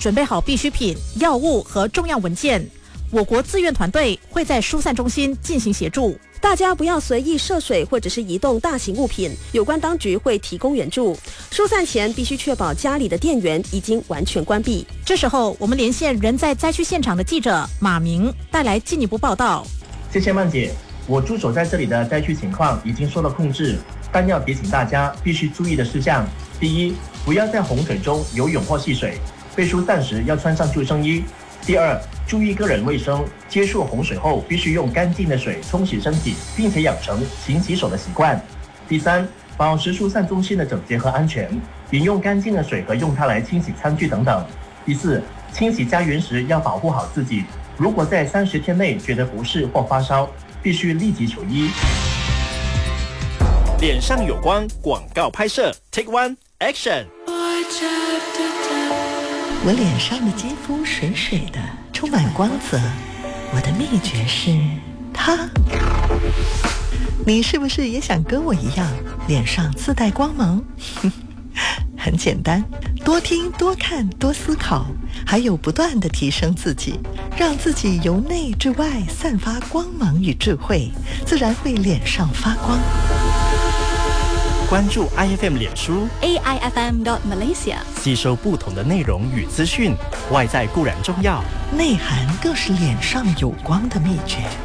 准备好必需品、药物和重要文件。我国自愿团队会在疏散中心进行协助。 大家不要随意涉水或者是移动大型物品，有关当局会提供援助。疏散前必须确保家里的电源已经完全关闭。 这时候，我们连线人在灾区现场的记者马明，带来进一步报道。 谢谢曼姐，我驻守在这里的灾区情况已经受到控制，但要提醒大家必须注意的事项：第一，不要在洪水中游泳或戏水，被疏散时要穿上救生衣。第二，注意个人卫生，接触洪水后必须用干净的水冲洗身体，并且养成勤洗手的习惯。第三，保持疏散中心的整洁和安全，饮用干净的水和用它来清洗餐具等等。第四，清洗家园时要保护好自己，如果在30天内觉得不适或发烧，必须立即求医。 脸上有光广告拍摄 Take One Action。 我脸上的肌肤水水的，充满光泽。我的秘诀是它。你是不是也想跟我一样，脸上自带光芒？很简单，多听、多看、多思考，还有不断地提升自己，让自己由内至外散发光芒与智慧，自然会脸上发光。 关注 IFM 脸书 AIFM.Malaysia， 吸收不同的内容与资讯，外在固然重要， 内涵更是脸上有光的秘诀。